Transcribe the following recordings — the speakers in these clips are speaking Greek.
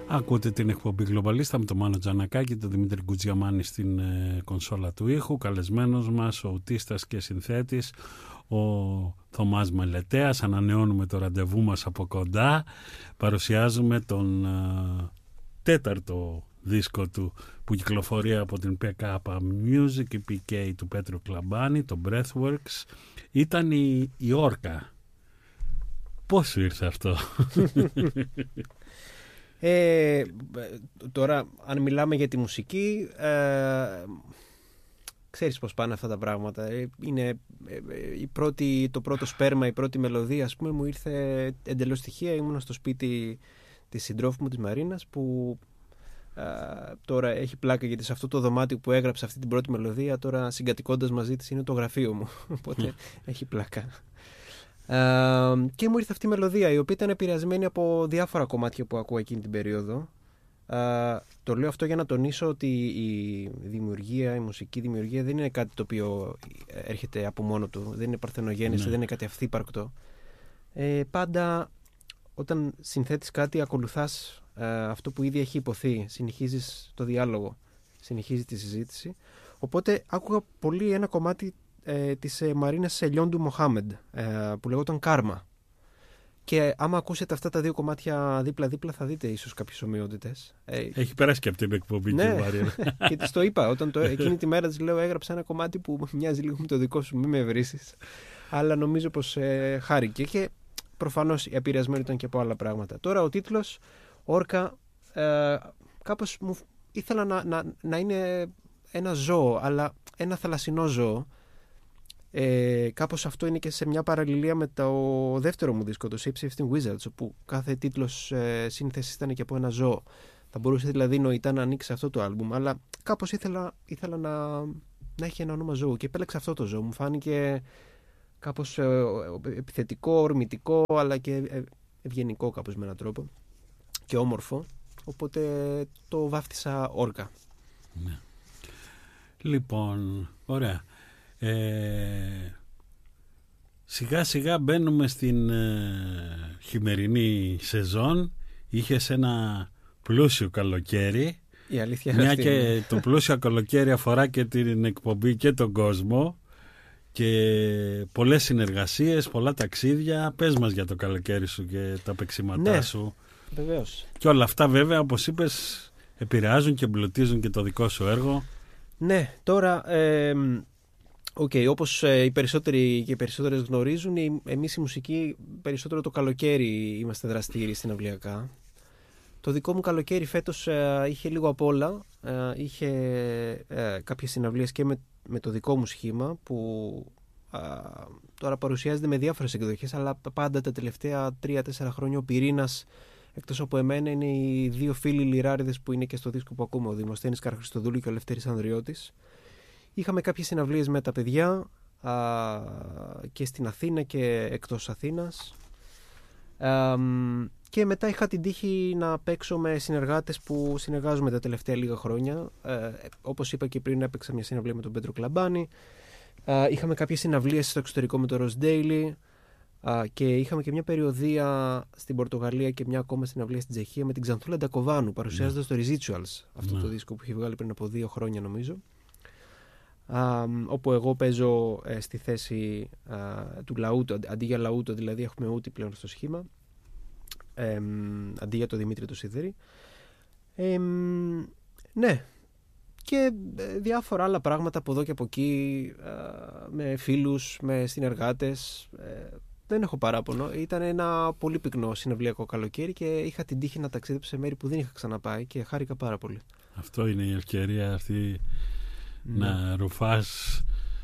Ακούτε την εκπομπή Γλωμπαλίστα με τον Μάνο Τζανακάκη και τον Δημήτρη Κουτζιαμάνη στην κονσόλα του ήχου. Καλεσμένος μας, ο ουτίστας και συνθέτης, ο Θωμάς Μελετέας. Ανανεώνουμε το ραντεβού μας από κοντά. Παρουσιάζουμε τον τέταρτο δίσκο του που κυκλοφορεί από την PK Music, η PK του Πέτρου Κλαμπάνη, το Breathworks. Ήταν η Όρκα. Πώς σου ήρθε αυτό? Τώρα αν μιλάμε για τη μουσική, ξέρεις πως πάνε αυτά τα πράγματα. Είναι το πρώτο σπέρμα, η πρώτη μελωδία, ας πούμε, μου ήρθε εντελώς τυχαία. Ήμουν στο σπίτι της συντρόφου μου, της Μαρίνας, που τώρα έχει πλάκα, γιατί σε αυτό το δωμάτιο που έγραψε αυτή την πρώτη μελωδία, τώρα συγκατοικώντας μαζί της, είναι το γραφείο μου, οπότε έχει πλάκα. Και μου ήρθε αυτή η μελωδία, η οποία ήταν επηρεασμένη από διάφορα κομμάτια που ακούω εκείνη την περίοδο. Το λέω αυτό για να τονίσω ότι η μουσική δημιουργία δεν είναι κάτι το οποίο έρχεται από μόνο του, δεν είναι παρθενογέννηση, δεν είναι κάτι αυθύπαρκτο. Πάντα όταν συνθέτεις κάτι, ακολουθάς αυτό που ήδη έχει υποθεί, συνεχίζεις το διάλογο, συνεχίζεις τη συζήτηση. Οπότε άκουγα πολύ ένα κομμάτι της Μαρίνας Ελιόντου Μοχάμεντ, που λεγόταν Κάρμα. Και άμα ακούσετε αυτά τα δύο κομμάτια δίπλα-δίπλα, θα δείτε ίσως κάποιες ομοιότητες. Έχει περάσει και από την εκπομπή, ναι. Και Μαρίνα. Και της το είπα. Εκείνη τη μέρα της λέω, έγραψα ένα κομμάτι που μοιάζει λίγο με το δικό σου, μη με βρίσεις. Αλλά νομίζω πως χάρηκε. Και προφανώς επηρεασμένο ήταν και από άλλα πράγματα. Τώρα ο τίτλος Όρκα, κάπως μου ήθελα να είναι ένα ζώο, αλλά ένα θαλασσινό ζώο. Κάπως αυτό είναι και σε μια παραλληλία με το δεύτερο μου δίσκο, το Shape-Shifting Wizards, όπου κάθε τίτλος σύνθεσης ήταν και από ένα ζώο. Θα μπορούσε δηλαδή νοητά να ανοίξει αυτό το άλμπουμ, αλλά κάπως ήθελα να έχει ένα όνομα ζώου και επέλεξα αυτό το ζώο. Μου φάνηκε κάπως επιθετικό, ορμητικό, αλλά και ευγενικό κάπως με έναν τρόπο και όμορφο, οπότε το βάφτισα Όρκα. Ναι. Λοιπόν, ωραία. Σιγά σιγά μπαίνουμε στην χειμερινή σεζόν. Είχες ένα πλούσιο καλοκαίρι. Η αλήθεια μια αυτή και είναι. το πλούσιο καλοκαίρι αφορά και την εκπομπή και τον κόσμο και πολλές συνεργασίες, πολλά ταξίδια. Πες μας για το καλοκαίρι σου και τα παίξηματά σου. Βεβαίως. Και όλα αυτά βέβαια, όπως είπες, επηρεάζουν και εμπλουτίζουν και το δικό σου έργο. Ναι, τώρα όπως οι περισσότεροι και οι περισσότερες γνωρίζουν, εμείς οι μουσικοί περισσότερο το καλοκαίρι είμαστε δραστήριοι συναυλιακά. Το δικό μου καλοκαίρι φέτος είχε λίγο απ' όλα. Είχε κάποιες συναυλίες και με το δικό μου σχήμα, που τώρα παρουσιάζεται με διάφορες εκδοχές, αλλά πάντα τα τελευταία 3-4 χρόνια ο πυρήνας, εκτός από εμένα, είναι οι δύο φίλοι λιράριδες που είναι και στο δίσκο που ακούμε, ο Δημοσθένης Καραχρηστοδούλου και ο Λευτέρης Ανδριώτης. Είχαμε κάποιες συναυλίες με τα παιδιά και στην Αθήνα και εκτός Αθήνας. Και μετά είχα την τύχη να παίξω με συνεργάτες που συνεργάζομαι τα τελευταία λίγα χρόνια. Όπως είπα και πριν, έπαιξα μια συναυλία με τον Πέτρο Κλαμπάνη. Είχαμε κάποιες συναυλίες στο εξωτερικό με τον Ροζ Ντέιλι. Και είχαμε και μια περιοδία στην Πορτογαλία και μια ακόμα συναυλία στην Τσεχία με την Ξανθούλα Ντακοβάνου, παρουσιάζοντας το Residuals, αυτό το δίσκο που είχε βγάλει πριν από 2 χρόνια νομίζω. Όπου εγώ παίζω στη θέση του λαούτο, αντί για λαούτο δηλαδή έχουμε ούτη πλέον στο σχήμα, αντί για το Δημήτρη το Σιδέρη. Ναι, και διάφορα άλλα πράγματα από εδώ και από εκεί, με φίλους, με συνεργάτες. Δεν έχω παράπονο. Ήταν ένα πολύ πυκνό συναυλιακό καλοκαίρι και είχα την τύχη να ταξιδέψω σε μέρη που δεν είχα ξαναπάει και χάρηκα πάρα πολύ. Αυτό είναι η ευκαιρία αυτή, να ρουφάς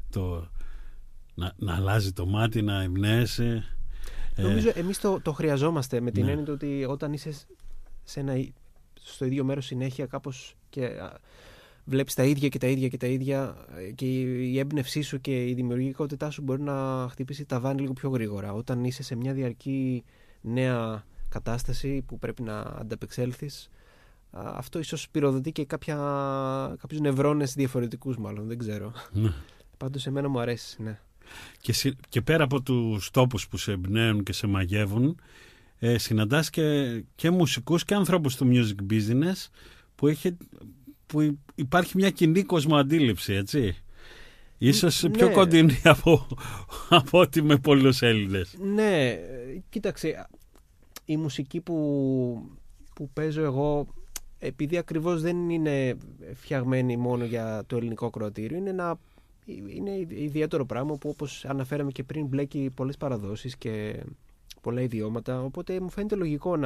να αλλάζει το μάτι, να εμπνέεσαι. Νομίζω εμείς το χρειαζόμαστε, με την έννοια ότι όταν είσαι στο ίδιο μέρος συνέχεια κάπως και βλέπεις τα ίδια και τα ίδια και τα ίδια, και η έμπνευσή σου και η δημιουργικότητά σου μπορεί να χτυπήσει τα βάνη λίγο πιο γρήγορα. Όταν είσαι σε μια διαρκή νέα κατάσταση που πρέπει να ανταπεξέλθεις, αυτό ίσως πυροδοτεί και κάποιους νευρώνες διαφορετικούς, μάλλον, δεν ξέρω. Πάντως εμένα μου αρέσει, ναι. Και πέρα από τους τόπους που σε εμπνέουν και σε μαγεύουν, συναντάς και μουσικούς και ανθρώπους του music business που υπάρχει μια κοινή κοσμοαντίληψη, έτσι. Ίσως πιο κοντινή από ότι με πολλούς Έλληνες. Ναι, κοίταξε, η μουσική που παίζω εγώ, επειδή ακριβώς δεν είναι φτιαγμένη μόνο για το ελληνικό ακροατήριο, είναι ιδιαίτερο πράγμα που, όπως αναφέραμε και πριν, μπλέκει πολλές παραδόσεις και πολλά ιδιώματα, οπότε μου φαίνεται λογικό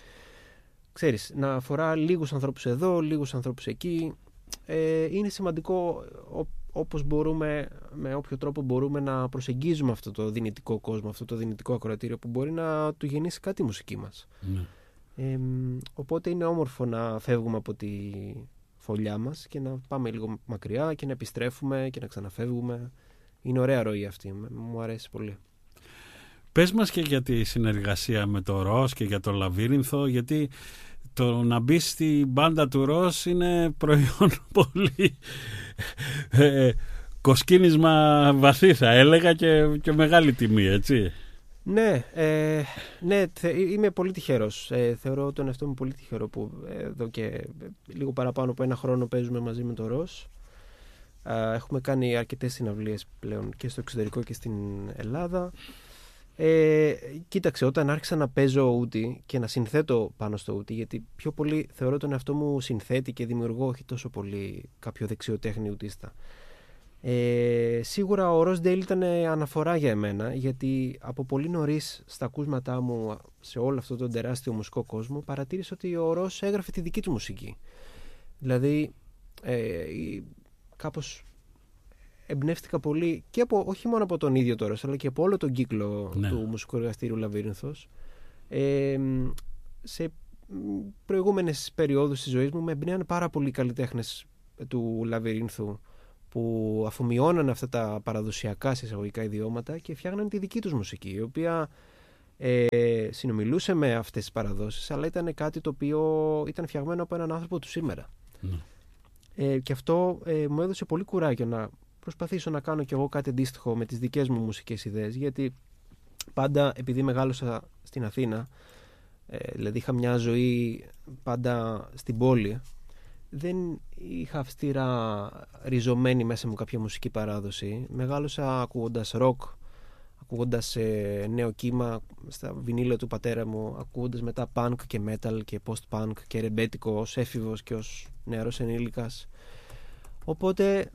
να αφορά λίγους ανθρώπους εδώ, λίγους ανθρώπους εκεί. Είναι σημαντικό όπως μπορούμε, με όποιο τρόπο μπορούμε να προσεγγίζουμε αυτό το δυνητικό κόσμο, αυτό το δυνητικό ακροατήριο που μπορεί να του γεννήσει κάτι η μουσική μας. Ναι. Οπότε είναι όμορφο να φεύγουμε από τη φωλιά μας και να πάμε λίγο μακριά και να επιστρέφουμε και να ξαναφεύγουμε. Είναι ωραία ροή αυτή, μου αρέσει πολύ. Πες μας και για τη συνεργασία με το Ροζ και για το Λαβύρινθο, γιατί το να μπει στην μπάντα του Ροζ είναι προϊόν πολύ κοσκίνισμα βαθύ, θα έλεγα, και μεγάλη τιμή, έτσι. Ναι, είμαι πολύ τυχερός. Θεωρώ τον εαυτό μου πολύ τυχερό που εδώ και λίγο παραπάνω από ένα χρόνο παίζουμε μαζί με το Ροζ. Έχουμε κάνει αρκετές συναυλίες πλέον και στο εξωτερικό και στην Ελλάδα. Κοίταξε, όταν άρχισα να παίζω ούτι και να συνθέτω πάνω στο ούτι, γιατί πιο πολύ θεωρώ τον εαυτό μου συνθέτη και δημιουργώ, όχι τόσο πολύ κάποιο δεξιοτέχνη ουτίστα. Σίγουρα ο Ροζ Ντέιλ ήταν αναφορά για εμένα, γιατί από πολύ νωρίς στα ακούσματά μου σε όλο αυτό τον τεράστιο μουσικό κόσμο παρατήρησα ότι ο Ροζ έγραφε τη δική του μουσική. Δηλαδή κάπως εμπνεύστηκα πολύ και όχι μόνο από τον ίδιο τώρα, αλλά και από όλο τον κύκλο του μουσικού εργαστήριου Λαβύρινθος. Σε προηγούμενες περιόδους της ζωής μου με εμπνέαν πάρα πολλοί καλλιτέχνες του Λαβύρινθου που αφομοιώναν αυτά τα παραδοσιακά εισαγωγικά ιδιώματα και φτιάχναν τη δική τους μουσική, η οποία συνομιλούσε με αυτές τις παραδόσεις, αλλά ήταν κάτι το οποίο ήταν φτιαγμένο από έναν άνθρωπο του σήμερα. Και αυτό μου έδωσε πολύ κουράγιο να προσπαθήσω να κάνω κι εγώ κάτι αντίστοιχο με τις δικές μου μουσικές ιδέες, γιατί πάντα, επειδή μεγάλωσα στην Αθήνα, δηλαδή είχα μια ζωή πάντα στην πόλη, δεν είχα αυστηρά ριζωμένη μέσα μου κάποια μουσική παράδοση. Μεγάλωσα ακούγοντας ροκ, ακούγοντας νέο κύμα στα βινίλια του πατέρα μου, ακούγοντας μετά punk και metal και post-punk και ρεμπέτικο ως έφηβος και ως νεαρός ενήλικας. Οπότε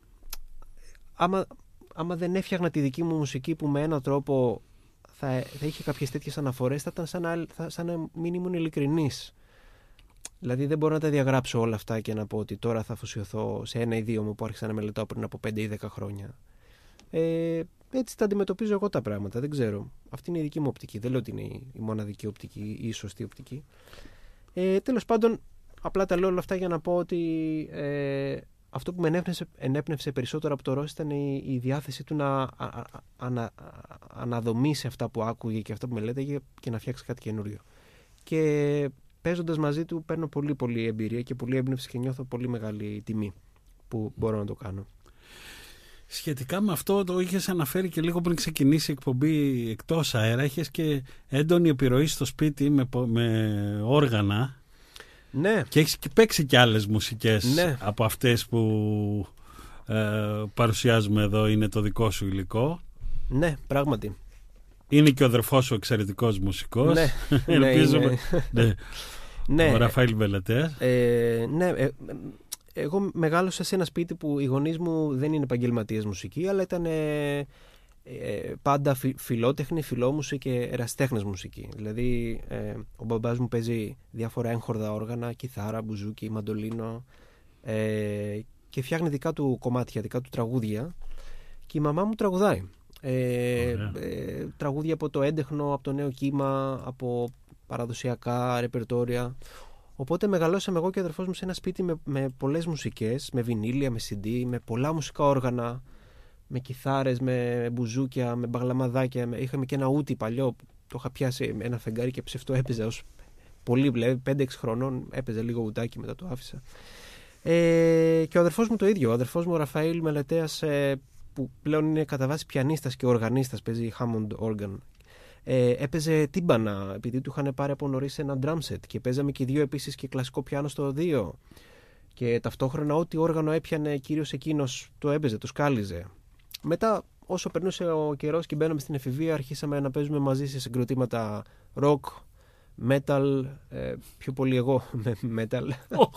άμα δεν έφτιαχνα τη δική μου μουσική που με έναν τρόπο θα είχε κάποιες τέτοιες αναφορές, θα ήταν σαν να μην ήμουν ειλικρινής. Δηλαδή δεν μπορώ να τα διαγράψω όλα αυτά και να πω ότι τώρα θα αφοσιωθώ σε ένα ή δύο μου που άρχισα να μελετάω πριν από 5 ή 10 χρόνια. Έτσι τα αντιμετωπίζω εγώ τα πράγματα, δεν ξέρω. Αυτή είναι η δική μου οπτική, δεν λέω ότι είναι η μοναδική οπτική ή η σωστή οπτική. Τέλος πάντων, απλά τα λέω όλα αυτά για να πω ότι αυτό που με ενέπνευσε περισσότερο από το Ροζ ήταν η διάθεση του να αναδομήσει αυτά που άκουγε και αυτά που μελέταγε και να φτιάξει κάτι καινούριο. Και παίζοντας μαζί του παίρνω πολύ πολύ εμπειρία και πολύ έμπνευση και νιώθω πολύ μεγάλη τιμή που μπορώ να το κάνω. Σχετικά με αυτό το είχες αναφέρει και λίγο πριν ξεκινήσει η εκπομπή εκτός αέρα. Είχες και έντονη επιρροή στο σπίτι με όργανα. Ναι. Και έχεις και παίξει και άλλες μουσικές από αυτές που παρουσιάζουμε εδώ. Είναι το δικό σου υλικό. Ναι, πράγματι. Είναι και ο αδερφός σου εξαιρετικός μουσικός. Ναι, ελπίζουμε. Ναι. Ο Ραφαήλ Βελετέας. Εγώ μεγάλωσα σε ένα σπίτι που οι γονείς μου δεν είναι επαγγελματίες μουσική, αλλά ήταν πάντα φιλότεχνοι, φιλόμουσοι και ερασιτέχνες μουσική. Δηλαδή ο μπαμπάς μου παίζει διάφορα έγχορδα όργανα, κιθάρα, μπουζούκι, μαντολίνο, και φτιάχνει δικά του κομμάτια, δικά του τραγούδια, και η μαμά μου τραγουδάει. Τραγούδια από το έντεχνο, από το νέο κύμα, από παραδοσιακά ρεπερτόρια. Οπότε μεγαλώσαμε εγώ και ο αδερφός μου σε ένα σπίτι με πολλές μουσικές, με βινίλια, με CD, με πολλά μουσικά όργανα, με κιθάρες, με μπουζούκια, με μπαγλαμαδάκια. Είχαμε και ένα ούτι παλιό που το είχα πιάσει ένα φεγγάρι και ψευτό, έπαιζα ως πολύ, δηλαδή 5-6 χρονών, έπαιζα λίγο ουτάκι, μετά το άφησα. Και ο αδερφός μου το ίδιο. Ο αδερφός μου ο Ραφαήλ Μελετέας, που πλέον είναι κατά βάση πιανίστας και οργανίστας, παίζει Hammond organ. έπαιζε τύμπανα, επειδή του είχαν πάρει από νωρίς ένα drum set, και παίζαμε και οι δύο επίσης και κλασικό πιάνο στο 2. Και ταυτόχρονα ό,τι όργανο έπιανε κυρίως εκείνος το έπαιζε, το σκάλιζε. Μετά, όσο περνούσε ο καιρός και μπαίναμε στην εφηβεία, αρχίσαμε να παίζουμε μαζί σε συγκροτήματα rock, metal, πιο πολύ εγώ με metal.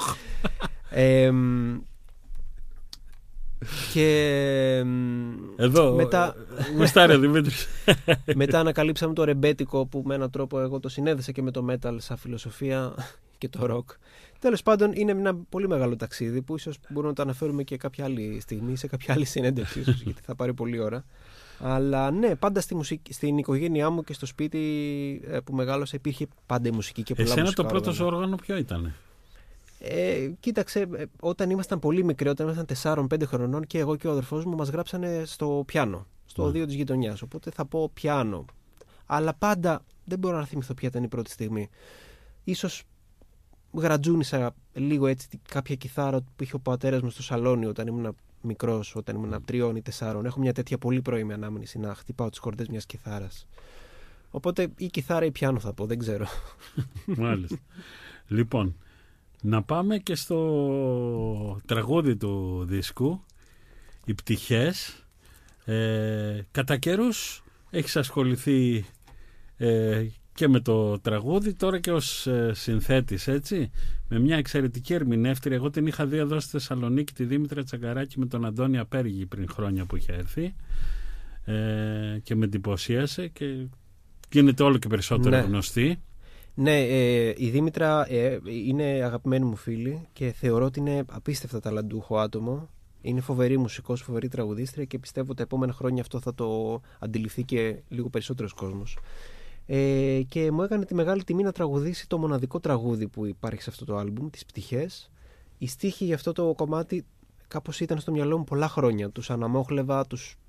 Και εδώ μετά, Δημήτρης. μετά ανακαλύψαμε το ρεμπέτικο, που με έναν τρόπο εγώ το συνέδεσα και με το metal σαν φιλοσοφία και το rock. Τέλος πάντων, είναι ένα πολύ μεγάλο ταξίδι που ίσως μπορούμε να το αναφέρουμε και κάποια άλλη στιγμή, σε κάποια άλλη συνέντευξη ίσως, γιατί θα πάρει πολλή ώρα. Αλλά ναι, πάντα στην οικογένειά μου και στο σπίτι που μεγάλωσα υπήρχε πάντα η μουσική και πολλά μουσικά. Εσένα το πρώτο σου όργανο ποιο ήταν? Κοίταξε, όταν ήμασταν πολύ μικροί, όταν ήμασταν 4-5 χρονών, και εγώ και ο αδερφός μου μας γράψανε στο πιάνο, στο οδείο της γειτονιάς. Οπότε θα πω πιάνο. Αλλά πάντα δεν μπορώ να θυμηθώ ποια ήταν η πρώτη στιγμή. Ίσως γρατζούνισα λίγο έτσι κάποια κιθάρα που είχε ο πατέρας μου στο σαλόνι όταν ήμουν μικρός, όταν ήμουν 3 ή 4. Έχω μια τέτοια πολύ πρώιμη ανάμνηση να χτυπάω τις κορδές μιας κιθάρας. Οπότε ή κιθάρα ή πιάνο θα πω, δεν ξέρω. Μάλιστα. Λοιπόν, να πάμε και στο τραγούδι του δίσκου, «Οι πτυχές». Κατά καιρούς έχεις ασχοληθεί και με το τραγούδι, τώρα και ως συνθέτης, έτσι, με μια εξαιρετική ερμηνεύτρια. Εγώ την είχα δει εδώ στη Θεσσαλονίκη, τη Δήμητρα Τσαγκαράκη, με τον Αντώνη Απέργη πριν χρόνια που είχε έρθει, και με εντυπωσίασε και γίνεται όλο και περισσότερο γνωστή. Ναι, η Δήμητρα είναι αγαπημένη μου φίλη και θεωρώ ότι είναι απίστευτα ταλαντούχο άτομο. Είναι φοβερή μουσικός, φοβερή τραγουδίστρια, και πιστεύω τα επόμενα χρόνια αυτό θα το αντιληφθεί και λίγο περισσότερος κόσμος. Και μου έκανε τη μεγάλη τιμή να τραγουδήσει το μοναδικό τραγούδι που υπάρχει σε αυτό το άλμπουμ, «Τις πτυχές». Οι στίχοι για αυτό το κομμάτι κάπως ήταν στο μυαλό μου πολλά χρόνια. Τους αναμόχλευα,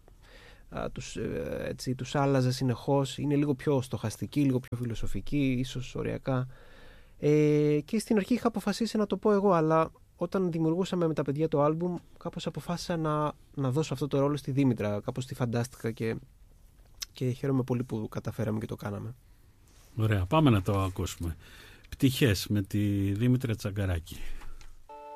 τους άλλαζα συνεχώς. Είναι λίγο πιο στοχαστική, λίγο πιο φιλοσοφική, ίσως οριακά. Και στην αρχή είχα αποφασίσει να το πω εγώ, αλλά όταν δημιουργούσαμε με τα παιδιά το άλμπουμ, κάπως αποφάσισα να δώσω αυτό το ρόλο στη Δήμητρα. Κάπως τη φαντάστηκα και χαίρομαι πολύ που καταφέραμε και το κάναμε. Ωραία, πάμε να το ακούσουμε. «Πτυχές» με τη Δήμητρα Τσαγκαράκη.